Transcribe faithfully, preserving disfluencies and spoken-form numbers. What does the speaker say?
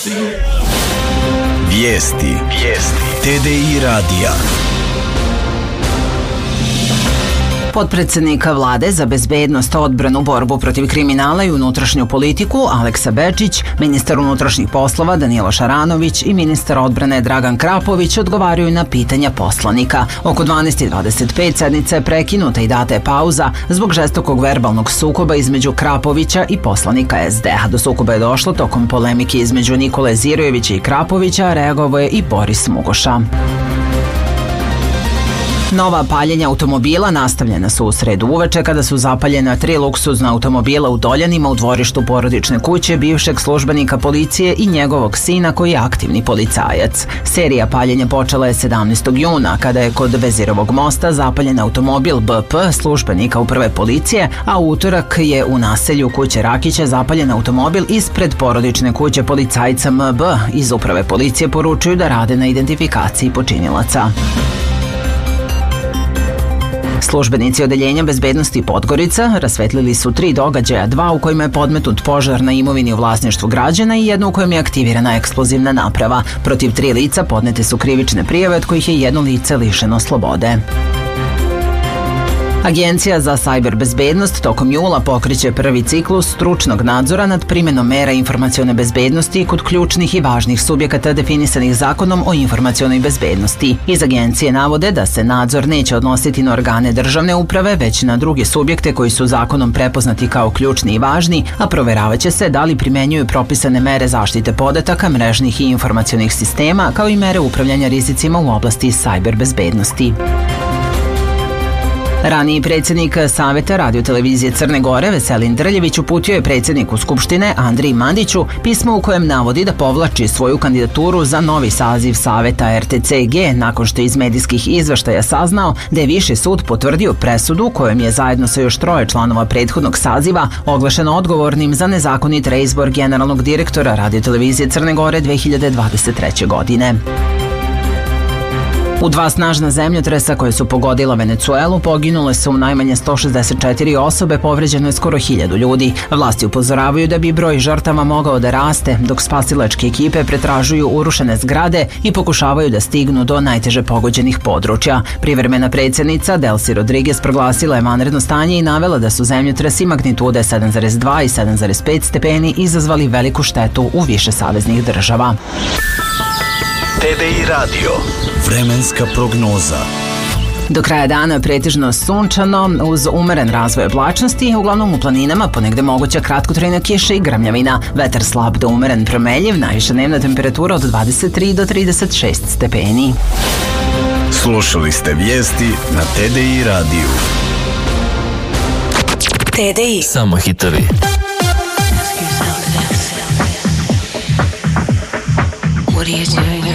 Vijesti. Vijesti. T D I radija. Potpredsednika vlade za bezbednost, odbranu, borbu protiv kriminala i unutrašnju politiku Aleksa Bečić, ministar unutrašnjih poslova Danilo Šaranović i ministar odbrane Dragan Krapović odgovaraju na pitanja poslanika. Oko dvanaest i dvadeset pet sednica je prekinuta i data je pauza zbog žestokog verbalnog sukoba između Krapovića i poslanika S D A. Do sukoba je došlo tokom polemike između Nikole Zirojevića i Krapovića, reagovao je i Boris Mugoša. Nova paljenja automobila nastavljena su u sredu uveče kada su zapaljena tri luksuzna automobila u Doljanima u dvorištu porodične kuće bivšeg službenika policije i njegovog sina koji je aktivni policajac. Serija paljenja počela je sedamnaestog juna kada je kod Vezirovog mosta zapaljen automobil B P službenika uprave policije, a u utorak je u naselju kuće Rakića zapaljen automobil ispred porodične kuće policajca M B. Iz uprave policije poručuju da rade na identifikaciji počinilaca. Službenici Odeljenja bezbednosti Podgorica rasvetlili su tri događaja, dva u kojima je podmetnut požar na imovini u vlasništvu građana i jedno u kojem je aktivirana eksplozivna naprava. Protiv tri lica podnete su krivične prijave, od kojih je jedno lice lišeno slobode. Agencija za sajber bezbednost tokom jula pokreće prvi ciklus stručnog nadzora nad primenom mera informacione bezbednosti kod ključnih i važnih subjekata definisanih zakonom o informacionoj bezbednosti. Iz agencije navode da se nadzor neće odnositi na organe državne uprave, već na druge subjekte koji su zakonom prepoznati kao ključni i važni, a proveravaće se da li primenjuju propisane mere zaštite podataka, mrežnih i informacionih sistema, kao i mere upravljanja rizicima u oblasti sajber bezbednosti. Raniji predsjednik Saveta radiotelevizije Crne Gore Veselin Drljević uputio je predsjedniku Skupštine Andriji Mandiću pismo u kojem navodi da povlači svoju kandidaturu za novi saziv Saveta R T C G nakon što je iz medijskih izveštaja saznao da je Viši sud potvrdio presudu kojom je zajedno sa još troje članova prethodnog saziva oglašeno odgovornim za nezakonit reizbor generalnog direktora radiotelevizije Crne Gore dve hiljade dvadeset treće. godine. U dva snažna zemljotresa koje su pogodila Venecuelu poginule su najmanje sto šezdeset četiri osobe, povređeno je skoro hiljadu ljudi. Vlasti upozoravaju da bi broj žrtava mogao da raste, dok spasilačke ekipe pretražuju urušene zgrade i pokušavaju da stignu do najteže pogođenih područja. Privremena predsjednica Delcy Rodriguez proglasila je vanredno stanje i navela da su zemljotresi magnitude sedam zarez dva i sedam zarez pet stepeni izazvali veliku štetu u više saveznih država. T D I radio. Vremenska prognoza. Do kraja dana pretežno sunčano uz umeren razvoj oblačnosti, uglavnom u planinama ponegde moguća kratkotrajna kiša i grmljavina. Vetar slab do umeren promenljiv, najviša dnevna temperatura od dvadeset tri do trideset šest stepeni. Slušali ste vijesti na T D I radiju. T D I. Samo hitovi.